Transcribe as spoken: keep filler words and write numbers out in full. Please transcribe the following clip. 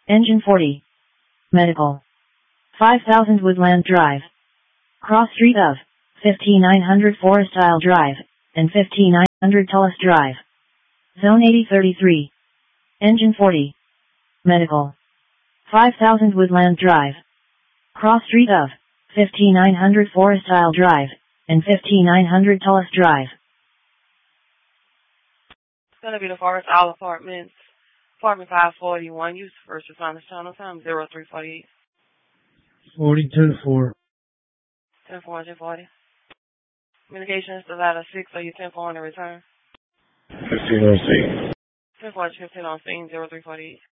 Engine forty. Medical. five thousand Woodland Drive. Cross street of fifty-nine hundred Forest Isle Drive and fifty-nine hundred Tullis Drive. Zone eighty thirty-three. Engine forty. Medical. five thousand Woodland Drive. Cross street of fifty-nine hundred Forest Isle Drive and fifty-nine hundred Tullis Drive. It's going to be the Forest Isle Apartments, Apartment five forty-one, use first responders channel time zero three forty-eight. forty, ten four. ten four, ten forty. Communications to ladder six, are you ten four on the return? fifteen on scene. ten four, fifteen on scene, zero three forty-eight.